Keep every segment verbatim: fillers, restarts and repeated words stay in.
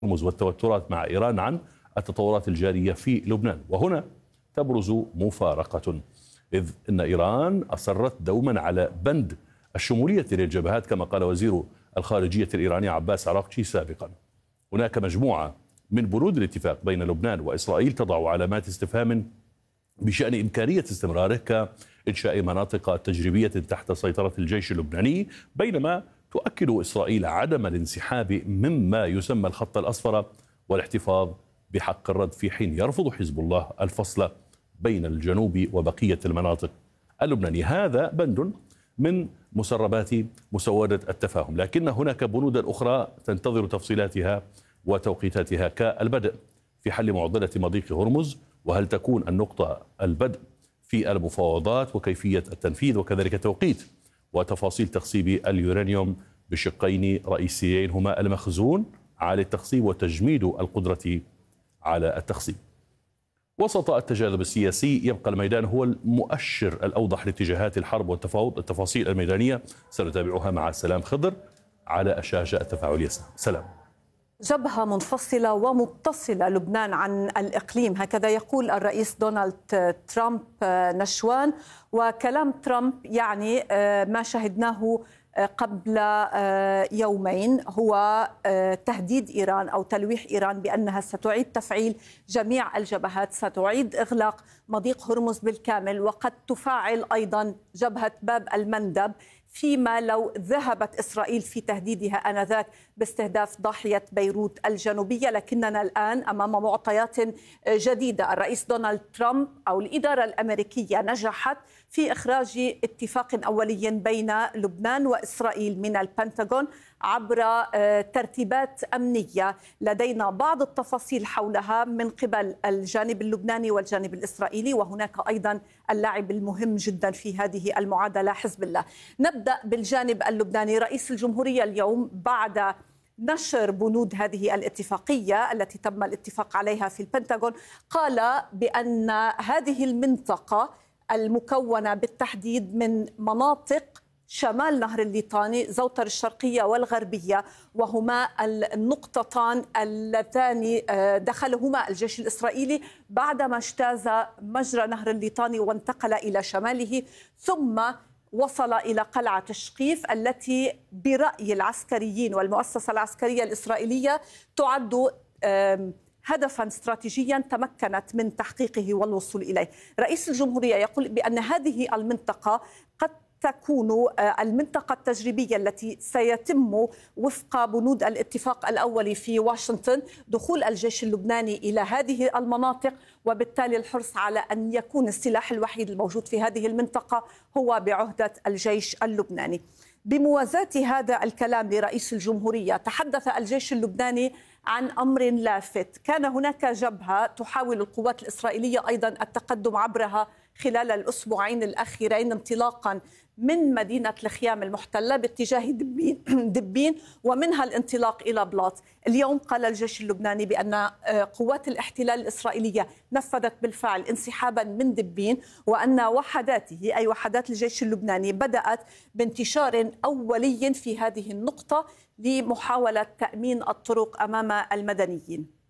هرمز والتوترات مع إيران عن التطورات الجارية في لبنان. وهنا تبرز مفارقة، إذ أن إيران أصرت دوما على بند الشمولية للجبهات كما قال وزير الخارجية الإيراني عباس عراقچي سابقا. هناك مجموعة من بنود الاتفاق بين لبنان وإسرائيل تضع علامات استفهام بشأن إمكانية استمراره، كإنشاء مناطق تجريبية تحت سيطرة الجيش اللبناني، بينما تؤكد إسرائيل عدم الانسحاب مما يسمى الخط الأصفر والاحتفاظ بحق الرد، في حين يرفض حزب الله الفصل بين الجنوب وبقية المناطق اللبنانية. هذا بند من مسربات مسودة التفاهم، لكن هناك بنود أخرى تنتظر تفصيلاتها وتوقيتاتها، كالبدء في حل معضلة مضيق هرمز، وهل تكون النقطة البدء في المفاوضات وكيفية التنفيذ، وكذلك توقيت وتفاصيل تخصيب اليورانيوم بشقين رئيسيين هما المخزون عالي التخصيب وتجميد القدرة على التخصيب. وسط التجاذب السياسي يبقى الميدان هو المؤشر الأوضح لاتجاهات الحرب والتفاوض. التفاصيل الميدانية سنتابعها مع سلام خضر على الشاشة التفاعلية. سلام. جبهة منفصلة ومتصلة لبنان عن الإقليم، هكذا يقول الرئيس دونالد ترامب نشوان. وكلام ترامب يعني ما شهدناه قبل يومين هو تهديد إيران أو تلويح إيران بأنها ستعيد تفعيل جميع الجبهات، ستعيد إغلاق مضيق هرمز بالكامل، وقد تفعل أيضا جبهة باب المندب، فيما لو ذهبت إسرائيل في تهديدها آنذاك باستهداف ضاحية بيروت الجنوبية. لكننا الآن أمام معطيات جديدة. الرئيس دونالد ترامب أو الإدارة الأمريكية نجحت في إخراج اتفاق أولي بين لبنان وإسرائيل من البنتاغون عبر ترتيبات أمنية. لدينا بعض التفاصيل حولها من قبل الجانب اللبناني والجانب الإسرائيلي، وهناك أيضا اللاعب المهم جدا في هذه المعادلة حزب الله. نبدأ بالجانب اللبناني. رئيس الجمهورية اليوم بعد نشر بنود هذه الاتفاقية التي تم الاتفاق عليها في البنتاغون قال بأن هذه المنطقة المكونة بالتحديد من مناطق شمال نهر الليطاني، زوتر الشرقية والغربية، وهما النقطتان اللتان دخلهما الجيش الإسرائيلي بعدما اجتاز مجرى نهر الليطاني وانتقل إلى شماله، ثم وصل إلى قلعة شقيف التي برأي العسكريين والمؤسسة العسكرية الإسرائيلية تعد هدفا استراتيجيا تمكنت من تحقيقه والوصول إليه. رئيس الجمهورية يقول بأن هذه المنطقة قد تكون المنطقة التجريبية التي سيتم وفق بنود الاتفاق الأولي في واشنطن دخول الجيش اللبناني إلى هذه المناطق، وبالتالي الحرص على أن يكون السلاح الوحيد الموجود في هذه المنطقة هو بعهدة الجيش اللبناني. بموازاة هذا الكلام لرئيس الجمهورية، تحدث الجيش اللبناني عن أمر لافت. كان هناك جبهة تحاول القوات الإسرائيلية أيضا التقدم عبرها خلال الأسبوعين الأخيرين، انطلاقا من مدينة الخيام المحتلة باتجاه دبين, دبين ومنها الانطلاق إلى بلاط. اليوم قال الجيش اللبناني بأن قوات الاحتلال الإسرائيلية نفذت بالفعل انسحابا من دبين، وأن وحداته أي وحدات الجيش اللبناني بدأت بانتشار أولي في هذه النقطة لمحاولة تأمين الطرق أمام المدنيين.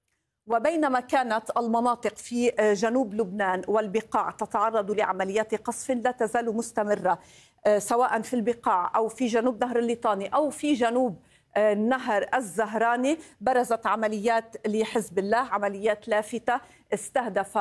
وبينما كانت المناطق في جنوب لبنان والبقاع تتعرض لعمليات قصف لا تزال مستمرة، سواء في البقاع أو في جنوب نهر الليطاني أو في جنوب نهر الزهراني، برزت عمليات لحزب الله، عمليات لافتة استهدف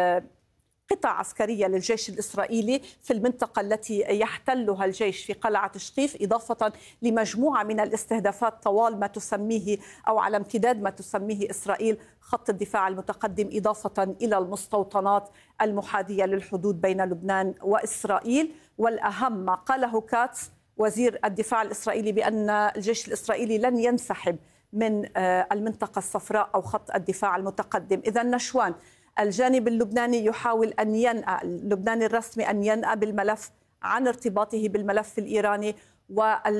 قطع عسكرية للجيش الإسرائيلي في المنطقة التي يحتلها الجيش في قلعة شقيف، إضافة لمجموعة من الاستهدافات طوال ما تسميه أو على امتداد ما تسميه إسرائيل خط الدفاع المتقدم، إضافة إلى المستوطنات المحاذية للحدود بين لبنان وإسرائيل. والأهم ما قاله كاتس وزير الدفاع الإسرائيلي بأن الجيش الإسرائيلي لن ينسحب من المنطقة الصفراء أو خط الدفاع المتقدم. إذا نشوان، الجانب اللبناني يحاول أن ينأى اللبناني الرسمي أن ينأى بالملف عن ارتباطه بالملف الإيراني،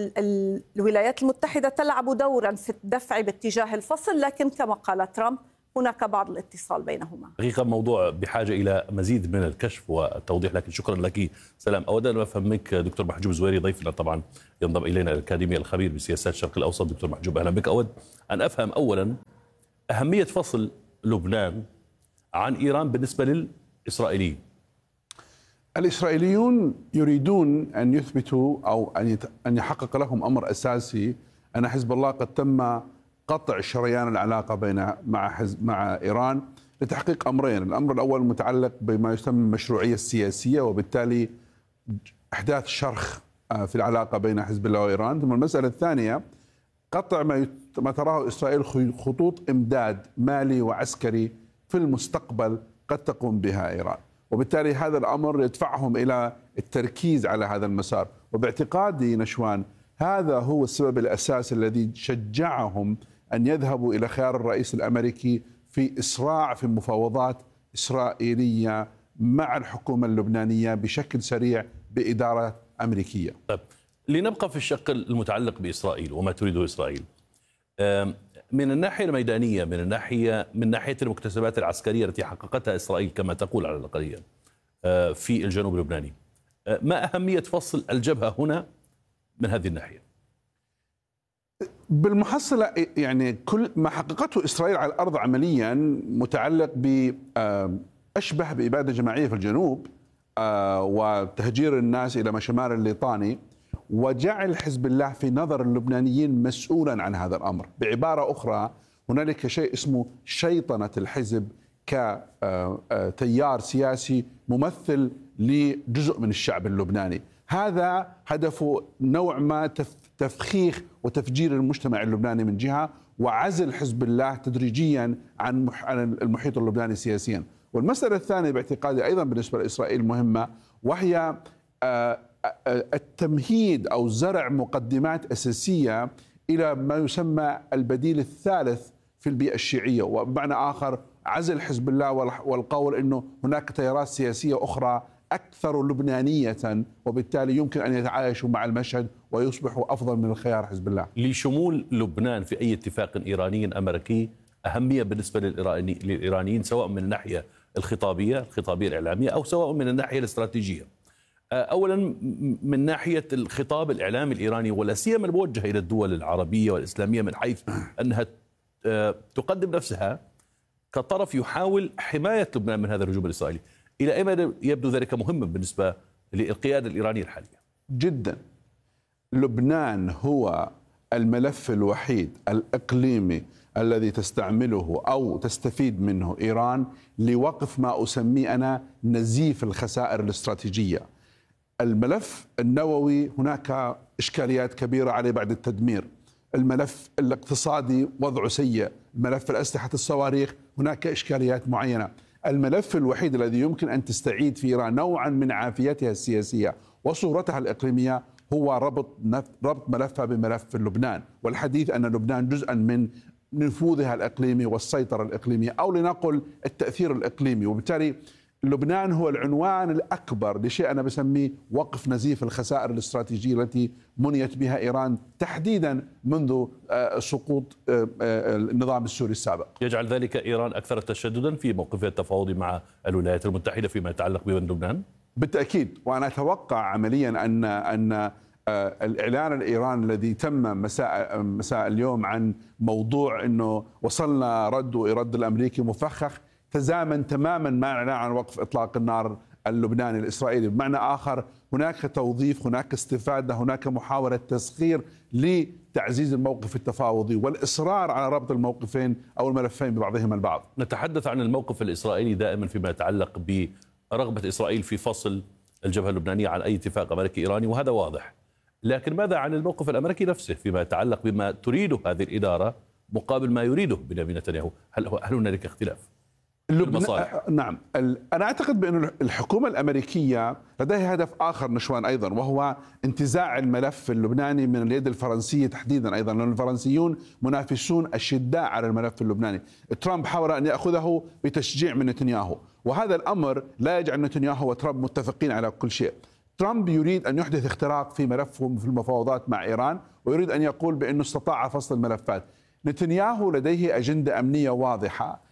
والولايات المتحدة تلعب دورا في الدفع باتجاه الفصل، لكن كما قال ترامب هناك بعض الاتصال بينهما. حقيقة موضوع بحاجة إلى مزيد من الكشف والتوضيح، لكن شكرا لك سلام. أود أن أفهم منك دكتور محجوب زويري ضيفنا طبعا ينضم إلينا الأكاديمي الخبير بسياسات الشرق الأوسط. دكتور محجوب أهلا بك. أود أن أفهم أولا أهمية فصل لبنان عن إيران بالنسبة للإسرائيليين. الإسرائيليون يريدون أن يثبتوا أو أن يحقق لهم أمر أساسي أن حزب الله قد تم قطع شريان العلاقة بين مع حزب مع إيران لتحقيق أمرين. الأمر الأول متعلق بما يسمى المشروعية السياسية، وبالتالي إحداث شرخ في العلاقة بين حزب الله وإيران. ثم المسألة الثانية قطع ما ما تراه إسرائيل خطوط إمداد مالي وعسكري في المستقبل قد تقوم بها إيران، وبالتالي هذا الأمر يدفعهم إلى التركيز على هذا المسار. وباعتقادي نشوان هذا هو السبب الأساسي الذي شجعهم أن يذهبوا إلى خيار الرئيس الأمريكي في إسراع في مفاوضات إسرائيلية مع الحكومة اللبنانية بشكل سريع بإدارة أمريكية. طيب لنبقى في الشق المتعلق بإسرائيل وما تريده إسرائيل من الناحية الميدانية، من الناحية من ناحية المكتسبات العسكرية التي حققتها إسرائيل كما تقول على الأقلية في الجنوب اللبناني، ما أهمية فصل الجبهة هنا من هذه الناحية؟ بالمحصلة يعني كل ما حققته إسرائيل على الأرض عمليا متعلق بأشبه بإبادة جماعية في الجنوب وتهجير الناس إلى شمال الليطاني، وجعل حزب الله في نظر اللبنانيين مسؤولا عن هذا الأمر. بعبارة أخرى هنالك شيء اسمه شيطنة الحزب كتيار سياسي ممثل لجزء من الشعب اللبناني. هذا هدفه نوع ما تفخيخ وتفجير المجتمع اللبناني من جهة، وعزل حزب الله تدريجيا عن المحيط اللبناني سياسيا. والمسألة الثانية باعتقادي أيضا بالنسبة لإسرائيل مهمة، وهي التمهيد أو زرع مقدمات أساسية إلى ما يسمى البديل الثالث في البيئة الشيعية، وبمعنى آخر عزل حزب الله والقول أنه هناك تيارات سياسية أخرى أكثر لبنانية وبالتالي يمكن أن يتعايشوا مع المشهد ويصبحوا أفضل من الخيار حزب الله. لشمول لبنان في أي اتفاق إيراني أمريكي أهمية بالنسبة للإيراني للإيرانيين، سواء من الناحية الخطابية الخطابية الإعلامية أو سواء من الناحية الاستراتيجية. أولا من ناحية الخطاب الإعلامي الإيراني ولا سيما الموجه إلى الدول العربية والإسلامية، من حيث أنها تقدم نفسها كطرف يحاول حماية لبنان من هذا الهجوم الإسرائيلي، إلى أي مدى يبدو ذلك مهما بالنسبة للقيادة الإيرانية الحالية؟ جدا. لبنان هو الملف الوحيد الإقليمي الذي تستعمله أو تستفيد منه إيران لوقف ما أسميه أنا نزيف الخسائر الاستراتيجية. الملف النووي هناك إشكاليات كبيرة عليه بعد التدمير. الملف الاقتصادي وضعه سيء. ملف الأسلحة الصواريخ هناك إشكاليات معينة. الملف الوحيد الذي يمكن أن تستعيد في إيران نوعا من عافيتها السياسية وصورتها الإقليمية هو ربط ربط ملفها بملف لبنان، والحديث أن لبنان جزءا من نفوذها الإقليمي والسيطرة الإقليمية أو لنقل التأثير الإقليمي. وبالتالي لبنان هو العنوان الأكبر لشيء أنا بسميه وقف نزيف الخسائر الاستراتيجية التي منيت بها إيران تحديدا منذ سقوط النظام السوري السابق. يجعل ذلك إيران أكثر تشددا في موقفها التفاوضي مع الولايات المتحدة فيما يتعلق ببنى لبنان؟ بالتأكيد. وأنا أتوقع عمليا أن أن الإعلان الإيراني الذي تم مساء مساء اليوم عن موضوع أنه وصلنا رد وإرد الأمريكي مفخخ تزامن تماما مع الإعلان عن وقف إطلاق النار اللبناني الإسرائيلي. بمعنى آخر هناك توظيف، هناك استفادة، هناك محاولة تسخير لتعزيز الموقف التفاوضي والإصرار على ربط الموقفين أو الملفين ببعضهما البعض. نتحدث عن الموقف الإسرائيلي دائما فيما يتعلق برغبة إسرائيل في فصل الجبهة اللبنانية عن أي اتفاق أمريكي إيراني، وهذا واضح. لكن ماذا عن الموقف الأمريكي نفسه فيما يتعلق بما تريده هذه الإدارة مقابل ما يريده بنيامين نتنياهو؟ هل هل هنالك اختلاف؟ المصالح. نعم، أنا أعتقد بأن الحكومة الأمريكية لديها هدف آخر نشوان أيضا، وهو انتزاع الملف اللبناني من اليد الفرنسية تحديدا أيضا، لأن الفرنسيون منافسون أشداء على الملف اللبناني. ترامب حاول أن يأخذه بتشجيع من نتنياهو، وهذا الأمر لا يجعل نتنياهو وترامب متفقين على كل شيء. ترامب يريد أن يحدث اختراق في ملفه في المفاوضات مع إيران، ويريد أن يقول بأنه استطاع فصل الملفات. نتنياهو لديه أجندة أمنية واضحة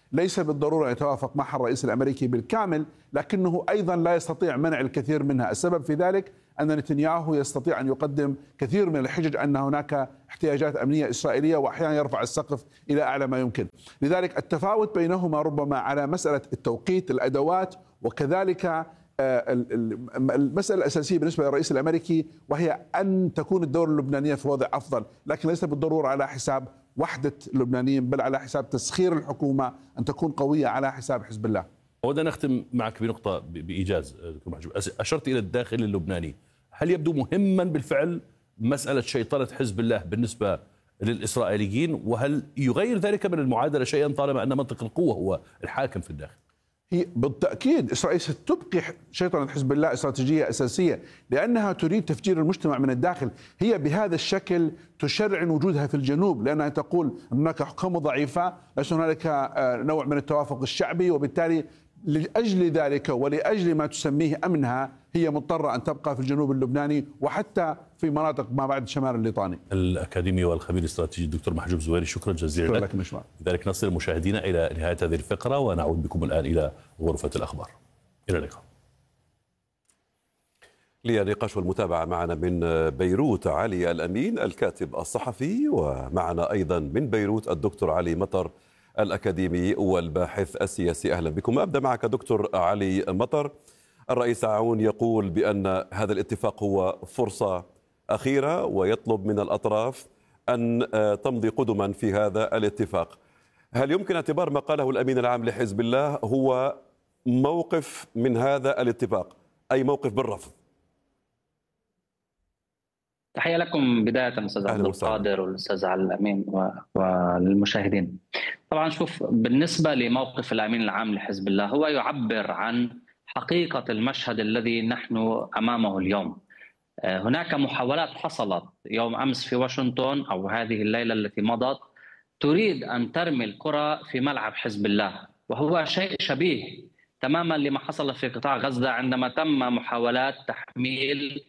ليس بالضرورة أن يتوافق معها الرئيس الأمريكي بالكامل، لكنه أيضا لا يستطيع منع الكثير منها. السبب في ذلك أن نتنياهو يستطيع أن يقدم كثير من الحجج أن هناك احتياجات أمنية إسرائيلية، وأحيانا يرفع السقف إلى أعلى ما يمكن. لذلك التفاوت بينهما ربما على مسألة التوقيت، الأدوات، وكذلك المسألة الأساسية بالنسبة للرئيس الأمريكي، وهي أن تكون الدولة اللبنانية في وضع أفضل، لكن ليس بالضرورة على حساب وحدة اللبنانيين، بل على حساب تسخير الحكومة أن تكون قوية على حساب حزب الله. أود أن أختم معك بنقطة بإيجاز دكتور محجوب. أشرت إلى الداخل اللبناني، هل يبدو مهما بالفعل مسألة شيطنة حزب الله بالنسبة للإسرائيليين، وهل يغير ذلك من المعادلة شيئا طالما أن منطق القوة هو الحاكم في الداخل؟ هي بالتأكيد إسرائيل ستبقي شيطنة حزب الله استراتيجية أساسية، لأنها تريد تفجير المجتمع من الداخل. هي بهذا الشكل تشرعن وجودها في الجنوب، لأنها تقول هناك حكومة ضعيفة، ليس هنالك نوع من التوافق الشعبي، وبالتالي لأجل ذلك ولأجل ما تسميه أمنها هي مضطرة أن تبقى في الجنوب اللبناني وحتى في مناطق ما بعد شمال الليطاني. الأكاديمي والخبير الاستراتيجي الدكتور محجوب زويري، شكرا جزيلا لك. لذلك نصل مشاهدينا إلى نهاية هذه الفقرة، ونعود بكم الآن إلى غرفة الأخبار. إلى اللقاء. للنقاش والمتابعة معنا من بيروت علي الأمين الكاتب الصحفي، ومعنا أيضا من بيروت الدكتور علي مطر الأكاديمي والباحث السياسي. أهلا بكم. أبدأ معك دكتور علي مطر. الرئيس عون يقول بأن هذا الاتفاق هو فرصة أخيرة، ويطلب من الأطراف أن تمضي قدما في هذا الاتفاق. هل يمكن اعتبار ما قاله الأمين العام لحزب الله هو موقف من هذا الاتفاق، أي موقف بالرفض؟ تحية لكم بداية أستاذ عبد القادر والأستاذ علي الأمين وللمشاهدين. طبعا شوف، بالنسبة لموقف الأمين العام لحزب الله هو يعبر عن حقيقة المشهد الذي نحن أمامه اليوم. هناك محاولات حصلت يوم أمس في واشنطن أو هذه الليلة التي مضت تريد أن ترمي الكرة في ملعب حزب الله، وهو شيء شبيه تماما لما حصل في قطاع غزة عندما تم محاولات تحميل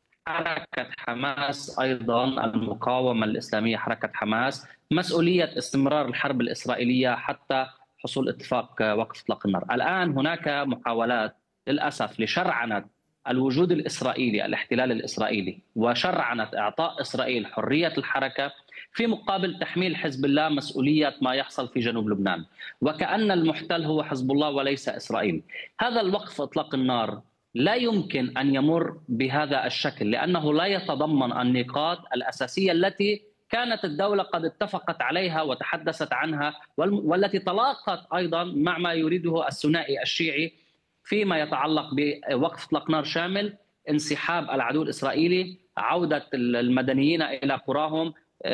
حركة حماس، أيضا المقاومة الإسلامية حركة حماس، مسؤولية استمرار الحرب الإسرائيلية حتى حصول اتفاق وقف إطلاق النار. الآن هناك محاولات للأسف لشرعنة الوجود الإسرائيلي، الاحتلال الإسرائيلي، وشرعنة إعطاء إسرائيل حرية الحركة في مقابل تحميل حزب الله مسؤولية ما يحصل في جنوب لبنان، وكأن المحتل هو حزب الله وليس إسرائيل. هذا الوقف إطلاق النار لا يمكن أن يمر بهذا الشكل، لأنه لا يتضمن النقاط الأساسية التي كانت الدولة قد اتفقت عليها وتحدثت عنها، والتي تلاقت أيضا مع ما يريده الثنائي الشيعي فيما يتعلق بوقف إطلاق نار شامل، انسحاب العدو الإسرائيلي، عودة المدنيين إلى قراهم،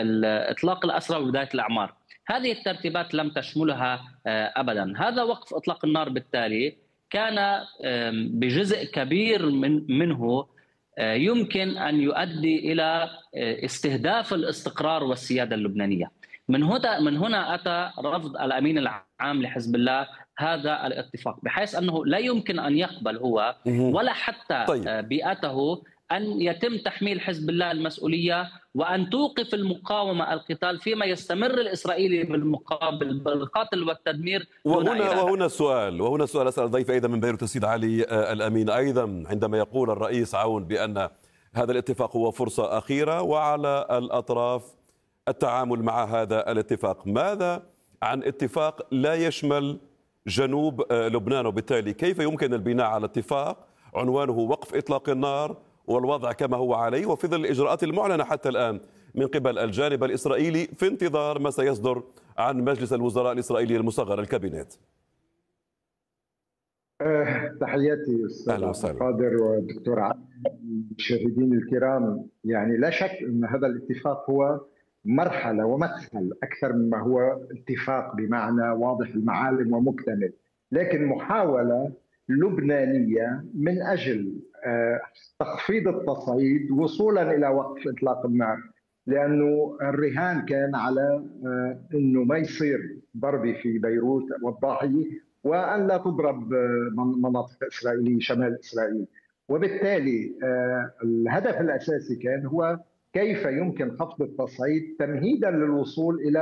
إطلاق الأسرى وبداية الأعمار. هذه الترتيبات لم تشملها أبدا. هذا وقف إطلاق النار بالتالي كان بجزء كبير من منه يمكن أن يؤدي إلى استهداف الاستقرار والسيادة اللبنانية. من هنا من هنا أتى رفض الأمين العام لحزب الله هذا الاتفاق، بحيث أنه لا يمكن أن يقبل هو ولا حتى طيب. بيئته أن يتم تحميل حزب الله المسؤولية وأن توقف المقاومة القتال فيما يستمر الإسرائيلي بالمقابل بالقتل والتدمير. وهنا وهنا السؤال وهنا السؤال أسأل ضيف أيضا من بيروت السيد علي الأمين أيضا، عندما يقول الرئيس عون بأن هذا الاتفاق هو فرصة أخيرة وعلى الأطراف التعامل مع هذا الاتفاق، ماذا عن اتفاق لا يشمل جنوب لبنان؟ وبالتالي كيف يمكن البناء على اتفاق عنوانه وقف إطلاق النار والوضع كما هو عليه، وفي ظل الإجراءات المعلنة حتى الآن من قبل الجانب الإسرائيلي في انتظار ما سيصدر عن مجلس الوزراء الإسرائيلي المصغر الكابينت؟ أه تحياتي أستاذ قادر والدكتور علي، المشاهدين الكرام. يعني لا شك أن هذا الاتفاق هو مرحلة ومدخل أكثر مما هو اتفاق بمعنى واضح المعالم ومكتمل، لكن محاولة لبنانية من أجل تخفيض التصعيد وصولا إلى وقف إطلاق النار، لأنه الرهان كان على أنه ما يصير ضرب في بيروت والضاحية وأن لا تضرب مناطق إسرائيلية شمال إسرائيل. وبالتالي الهدف الأساسي كان هو كيف يمكن خفض التصعيد تمهيدا للوصول إلى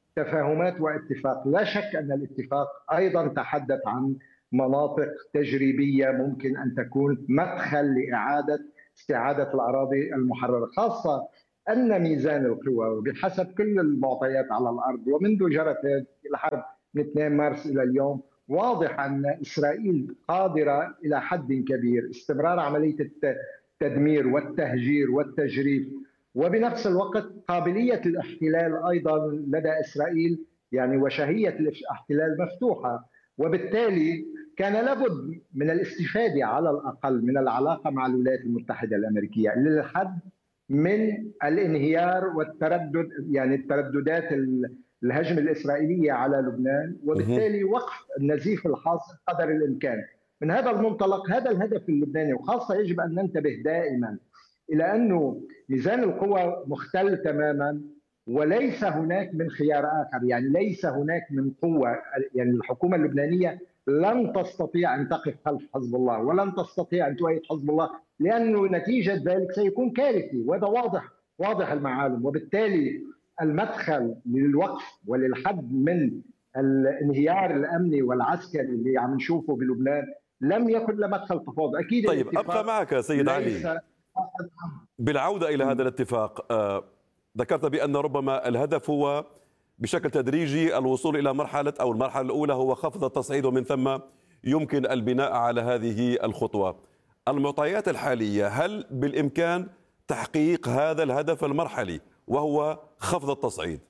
تفاهمات واتفاق. لا شك أن الاتفاق أيضا تحدث عن مناطق تجريبية ممكن أن تكون مدخل لإعادة استعادة الأراضي المحررة، خاصة أن ميزان القوى وبحسب كل المعطيات على الأرض ومنذ جرت الحرب من اثنين مارس إلى اليوم واضح أن إسرائيل قادرة إلى حد كبير استمرار عملية التدمير والتهجير والتجريف، وبنفس الوقت قابلية الاحتلال أيضا لدى إسرائيل يعني وشهية الاحتلال مفتوحة، وبالتالي كان لابد من الاستفادة على الأقل من العلاقة مع الولايات المتحدة الأمريكية للحد من الانهيار والتردد يعني الترددات الهجم الإسرائيلية على لبنان، وبالتالي وقف النزيف الحاصل قدر الإمكان. من هذا المنطلق هذا الهدف اللبناني، وخاصة يجب أن ننتبه دائما إلى أنه ميزان القوى مختل تماما وليس هناك من خيار آخر، يعني ليس هناك من قوة، يعني الحكومة اللبنانية لن تستطيع أن تقف خلف حزب الله ولن تستطيع أن تؤيد حزب الله، لأنه نتيجة ذلك سيكون كارثي، وهذا واضح واضح المعالم. وبالتالي المدخل للوقف وللحد من الانهيار الأمني والعسكري اللي عم نشوفه بلبنان لم يكن له مدخل تفاوض. أكيد طيب أبقى معك سيد علي بالعودة إلى هذا الاتفاق. آه ذكرت بأن ربما الهدف هو بشكل تدريجي الوصول إلى مرحلة أو المرحلة الأولى هو خفض التصعيد ومن ثم يمكن البناء على هذه الخطوة. المعطيات الحالية هل بالإمكان تحقيق هذا الهدف المرحلي وهو خفض التصعيد؟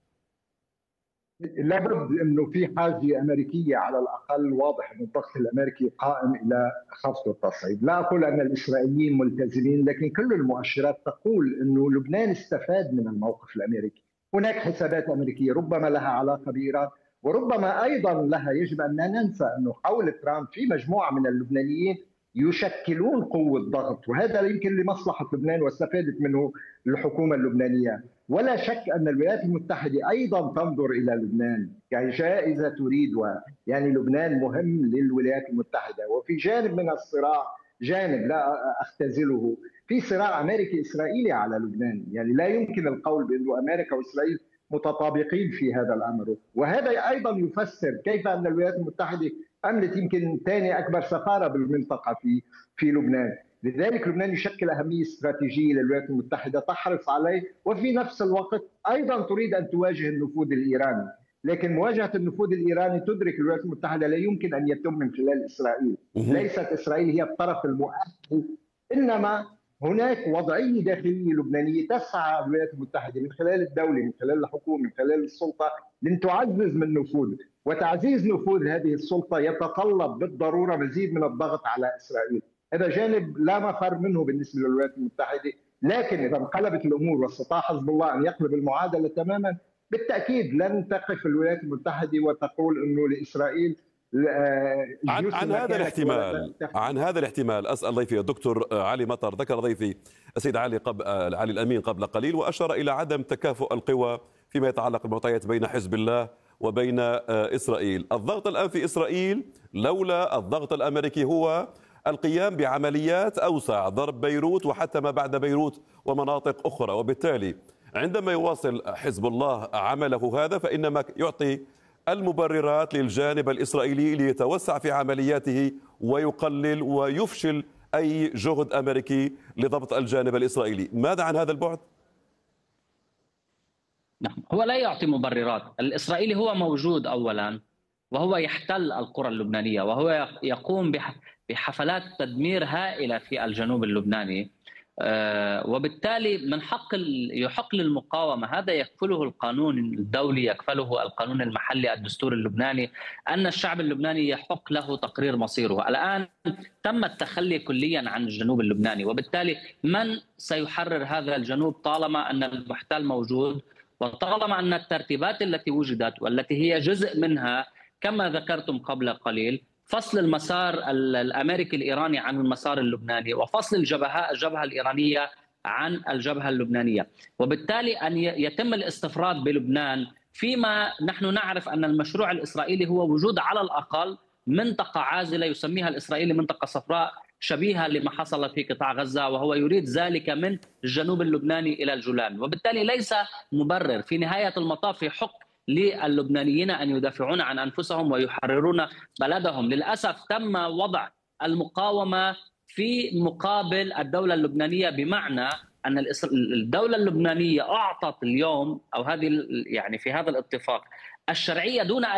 لابد انه في حاجه امريكيه على الاقل، واضح ان الضغط الامريكي قائم الى خفض التصعيد. لا اقول ان الاسرائيليين ملتزمين، لكن كل المؤشرات تقول انه لبنان استفاد من الموقف الامريكي. هناك حسابات امريكيه ربما لها علاقه بايران، وربما ايضا لها، يجب ان لا ننسى انه حول ترامب في مجموعه من اللبنانيين يشكلون قوة ضغط، وهذا يمكن لمصلحة لبنان واستفادت منه الحكومة اللبنانية. ولا شك أن الولايات المتحدة أيضا تنظر إلى لبنان كجائزة تريد، يعني لبنان مهم للولايات المتحدة. وفي جانب من الصراع، جانب لا أختزله، في صراع أمريكي إسرائيلي على لبنان، يعني لا يمكن القول بأن أمريكا وإسرائيل متطابقين في هذا الأمر. وهذا أيضا يفسر كيف أن الولايات المتحدة أملت يمكن ثاني أكبر سفارة بالمنطقة في في لبنان. لذلك لبنان يشكل أهمية استراتيجية للولايات المتحدة تحرص عليه، وفي نفس الوقت أيضا تريد أن تواجه النفوذ الإيراني. لكن مواجهة النفوذ الإيراني تدرك الولايات المتحدة لا يمكن أن يتم من خلال إسرائيل. ليست إسرائيل هي الطرف المؤثر، إنما هناك وضعية داخلية لبنانية تسعى الولايات المتحدة من خلال الدولة، من خلال الحكومة، من خلال السلطة، لن تعزز من نفوذ. وتعزيز نفوذ هذه السلطة يتطلب بالضرورة مزيد من الضغط على إسرائيل. هذا جانب لا مفر منه بالنسبة للولايات المتحدة، لكن إذا انقلبت الأمور واستطاع حزب الله أن يقلب المعادلة تماما، بالتأكيد لن تقف الولايات المتحدة وتقول أنه لإسرائيل عن, عن هذا الاحتمال عن هذا الاحتمال أسأل ضيفي الدكتور علي مطر. ذكر ضيفي السيد علي قبل علي الأمين قبل قليل وأشار إلى عدم تكافؤ القوى فيما يتعلق بالمعطيات بين حزب الله وبين إسرائيل. الضغط الآن في إسرائيل لولا الضغط الأمريكي هو القيام بعمليات أوسع، ضرب بيروت وحتى ما بعد بيروت ومناطق أخرى، وبالتالي عندما يواصل حزب الله عمله هذا فإنما يعطي المبررات للجانب الإسرائيلي ليتوسع في عملياته ويقلل ويفشل أي جهد أمريكي لضبط الجانب الإسرائيلي. ماذا عن هذا البعد؟ نعم، هو لا يعطي مبررات. الإسرائيلي هو موجود أولا، وهو يحتل القرى اللبنانية، وهو يقوم بحفلات تدمير هائلة في الجنوب اللبناني، وبالتالي من حق يحق للمقاومة، هذا يكفله القانون الدولي، يكفله القانون المحلي، الدستور اللبناني، أن الشعب اللبناني يحق له تقرير مصيره. الآن تم التخلي كليا عن الجنوب اللبناني، وبالتالي من سيحرر هذا الجنوب طالما أن المحتل موجود، وطالما أن الترتيبات التي وجدت والتي هي جزء منها كما ذكرتم قبل قليل فصل المسار الأمريكي الإيراني عن المسار اللبناني، وفصل الجبهة الجبهة الإيرانية عن الجبهة اللبنانية، وبالتالي أن يتم الاستفراد بلبنان، فيما نحن نعرف أن المشروع الإسرائيلي هو وجود على الأقل منطقة عازلة يسميها الإسرائيلي منطقة صفراء شبيهة لما حصل في قطاع غزة، وهو يريد ذلك من الجنوب اللبناني إلى الجولان. وبالتالي ليس مبرر، في نهاية المطاف يحق للبنانيين أن يدافعون عن أنفسهم ويحررون بلدهم. للأسف تم وضع المقاومة في مقابل الدولة اللبنانية، بمعنى أن الدولة اللبنانية أعطت اليوم أو هذه يعني في هذا الاتفاق الشرعية دون